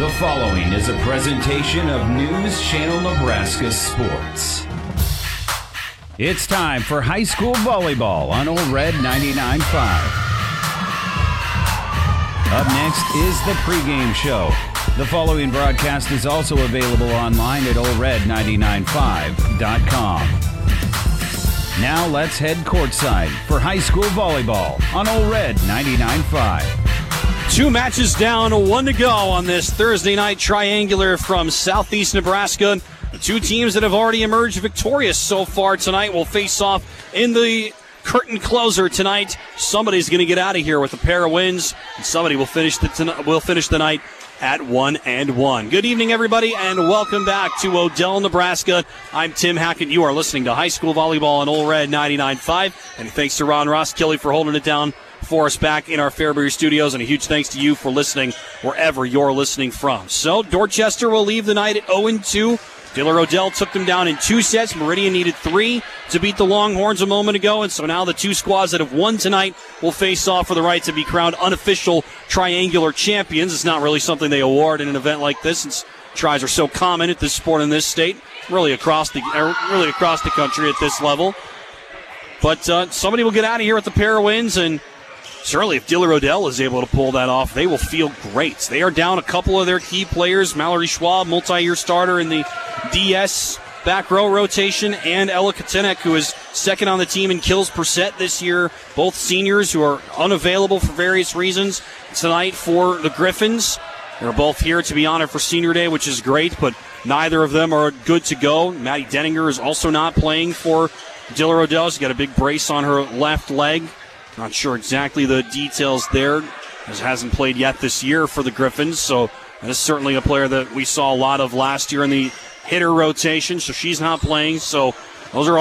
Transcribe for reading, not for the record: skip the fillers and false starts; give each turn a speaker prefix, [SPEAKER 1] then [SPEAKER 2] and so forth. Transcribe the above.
[SPEAKER 1] The following is a presentation of News Channel Nebraska Sports. It's time for high school volleyball on Old Red 99.5. Up next is the pregame show. The following broadcast is also available online at oldred995.com. Now let's head courtside for high school volleyball on Old Red 99.5.
[SPEAKER 2] 2 matches down, 1 to go on this Thursday night triangular from Southeast Nebraska. The 2 teams that have already emerged victorious so far tonight will face off in the curtain closer tonight. Somebody's going to get out of here with a pair of wins, and somebody will finish the night at 1-1. Good evening, everybody, and welcome back to Odell, Nebraska. I'm Tim Hackett. You are listening to high school volleyball on Old Red 99.5, and thanks to Ron Roskilly for holding it down for us back in our Fairbury studios, and a huge thanks to you for listening wherever you're listening from. So Dorchester will leave the night at 0-2. Diller Odell took them down in 2 sets. Meridian needed 3 to beat the Longhorns a moment ago, and so now the 2 squads that have won tonight will face off for the right to be crowned unofficial triangular champions. It's not really something they award in an event like this, since tries are so common at this sport in this state, really across the country at this level. But somebody will get out of here with a pair of wins, and certainly if Diller Odell is able to pull that off, they will feel great. They are down a couple of their key players, Mallory Schwab, multi-year starter in the DS back row rotation, and Ella Katenek, who is second on the team in kills per set this year. Both seniors who are unavailable for various reasons tonight for the Griffins. They're both here to be honored for Senior Day, which is great, but neither of them are good to go. Maddie Denninger is also not playing for Diller Odell. She's got a big brace on her left leg. Not sure exactly the details there, as hasn't played yet this year for the Griffins, so that is certainly a player that we saw a lot of last year in the hitter rotation, so she's not playing. So those are